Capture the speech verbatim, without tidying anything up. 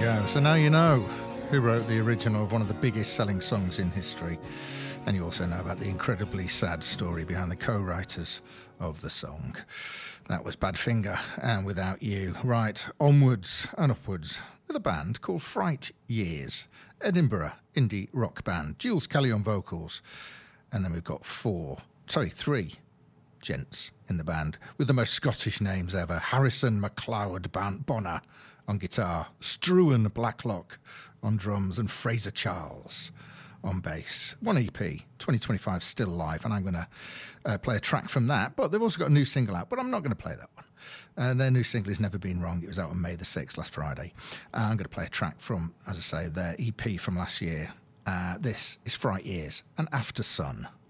go. So now you know who wrote the original of one of the biggest selling songs in history. And you also know about the incredibly sad story behind the co-writers of the song. That was Badfinger and Without You. Right, onwards and upwards with a band called Fright Years. Edinburgh indie rock band. Jules Kelly on vocals. And then we've got four, sorry, three gents in the band with the most Scottish names ever. Harrison MacLeod Bonner on guitar, Struan Blacklock on drums, and Fraser Charles on bass. One E P, twenty twenty-five, still live, and I'm going to uh, play a track from that. But they've also got a new single out, but I'm not going to play that one. And their new single has Never Been Wrong. It was out on May the sixth, last Friday. Uh, I'm going to play a track from, as I say, their E P from last year. Uh, this is Fright Years and After Sun.